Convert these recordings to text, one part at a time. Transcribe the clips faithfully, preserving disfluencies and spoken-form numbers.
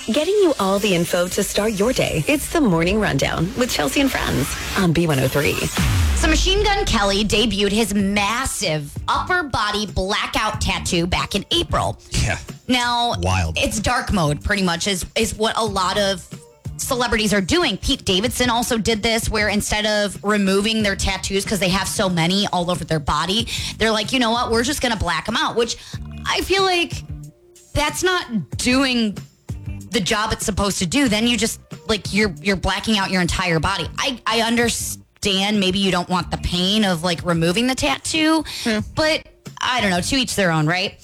Getting you all the info to start your day. It's the Morning Rundown with Chelsea and Friends on B one oh three. So Machine Gun Kelly debuted his massive upper body blackout tattoo back in April. Yeah. Now, Wild. It's dark mode, pretty much, is, is what a lot of celebrities are doing. Pete Davidson also did this, where instead of removing their tattoos, because they have so many all over their body, they're like, you know what, we're just going to black them out, which I feel like that's not doing the job it's supposed to do. Then you just, like, you're you're blacking out your entire body. I, I understand maybe you don't want the pain of, like, removing the tattoo, hmm. but I don't know, to each their own, right?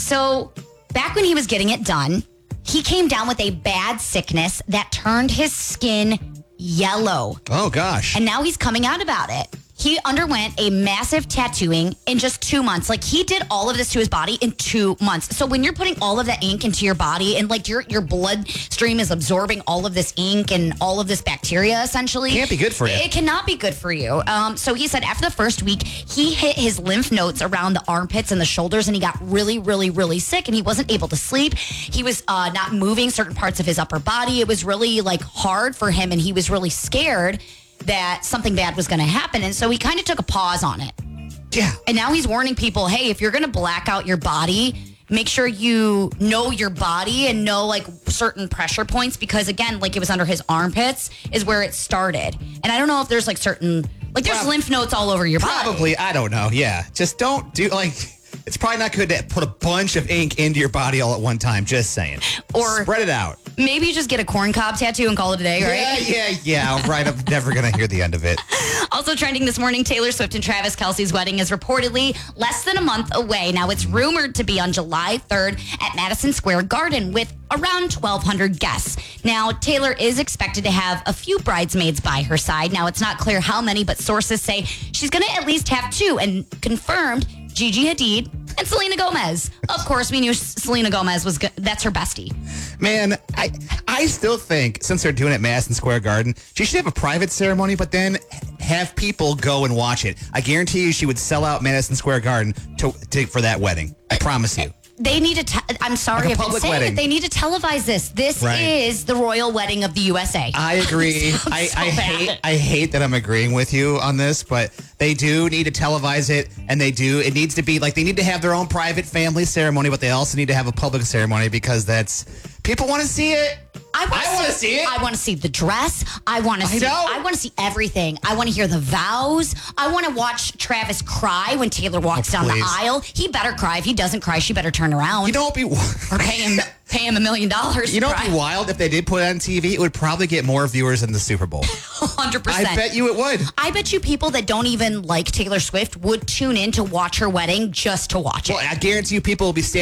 So back when he was getting it done, he came down with a bad sickness that turned his skin yellow. Oh, gosh. And now he's coming out about it. He underwent a massive tattooing in just two months. Like, he did all of this to his body in two months. So when you're putting all of that ink into your body and, like, your your bloodstream is absorbing all of this ink and all of this bacteria, essentially. Can't be good for you. It cannot be good for you. Um, so he said after the first week, he hit his lymph nodes around the armpits and the shoulders, and he got really, really, really sick, and he wasn't able to sleep. He was uh, not moving certain parts of his upper body. It was really, like, hard for him, and he was really scared that something bad was going to happen. And so he kind of took a pause on it. Yeah. And now he's warning people, hey, if you're going to black out your body, make sure you know your body and know, like, certain pressure points, because, again, like, it was under his armpits is where it started. And I don't know if there's, like, certain, like, there's Prob- lymph nodes all over your body. Probably. I don't know. Yeah. Just don't do, like, it's probably not good to put a bunch of ink into your body all at one time. Just saying. Or spread it out. Maybe you just get a corn cob tattoo and call it a day, right? Yeah, yeah, yeah. Right. I'm never going to hear the end of it. Also trending this morning, Taylor Swift and Travis Kelce's wedding is reportedly less than a month away. Now, it's rumored to be on July third at Madison Square Garden with around twelve hundred guests. Now, Taylor is expected to have a few bridesmaids by her side. Now, it's not clear how many, but sources say she's going to at least have two, and confirmed Gigi Hadid and Selena Gomez. Of course, we knew Selena Gomez was good. That's her bestie. Man, I I still think, since they're doing it at Madison Square Garden, she should have a private ceremony, but then have people go and watch it. I guarantee you she would sell out Madison Square Garden to, to for that wedding. I promise you. They need to, te- I'm sorry Like a if I'm public saying wedding. it, they need to televise this. This Right. is the royal wedding of the U S A. I agree. Sounds I, so I bad. hate I hate that I'm agreeing with you on this, but they do need to televise it, and they do. It needs to be like they need to have their own private family ceremony, but they also need to have a public ceremony, because that's people want to see it. I want I wanna see it. I want to see the dress. I want to I see. know. I want to see everything. I want to hear the vows. I want to watch Travis cry when Taylor walks Oh, down the please. aisle. He better cry. If he doesn't cry, she better turn around. You know what'd be or pay him, pay him a million dollars. You know to what'd cry. be wild if they did put it on T V? It would probably get more viewers than the Super Bowl. one hundred percent. I bet you it would. I bet you people that don't even like Taylor Swift would tune in to watch her wedding just to watch it. Well, I guarantee you people will be standing